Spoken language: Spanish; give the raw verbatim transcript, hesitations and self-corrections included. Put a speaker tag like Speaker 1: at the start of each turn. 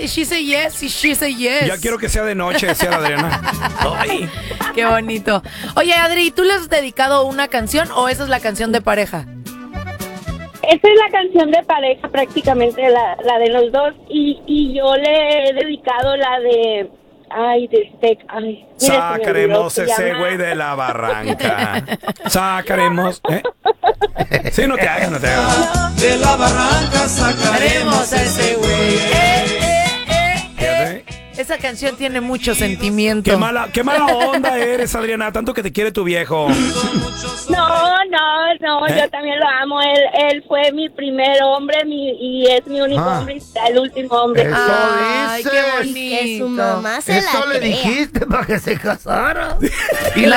Speaker 1: y she say yes, y she say yes.
Speaker 2: Ya quiero que sea de noche, decía la Adriana. Ay.
Speaker 1: Qué bonito. Oye, Adri, ¿tú le has dedicado una canción o esa es la canción de pareja?
Speaker 3: Esa es la canción de pareja, prácticamente la, la de los dos. Y, y yo le he dedicado la de... Ay, de este... Ay, mira,
Speaker 2: Sacaremos ese güey de la barranca. Sacaremos... ¿eh? Sí, no te hagas, no te hagas.
Speaker 4: De la barranca sacaremos a ese güey.
Speaker 1: Eh, eh, eh,
Speaker 2: Fíjate.
Speaker 1: Esa canción tiene mucho sentimiento.
Speaker 2: Qué mala, qué mala onda eres, Adriana, tanto que te quiere tu viejo.
Speaker 3: No, no, no,
Speaker 2: ¿Eh?
Speaker 3: yo también lo amo. Él, él fue mi primer hombre mi, y es mi único
Speaker 5: Ah.
Speaker 3: hombre y será el último hombre.
Speaker 5: Eso
Speaker 1: Ay,
Speaker 5: dices.
Speaker 1: qué bonito.
Speaker 6: Que su mamá se
Speaker 5: Eso
Speaker 6: la
Speaker 5: le
Speaker 6: crea.
Speaker 5: dijiste para que se casara.
Speaker 1: Y la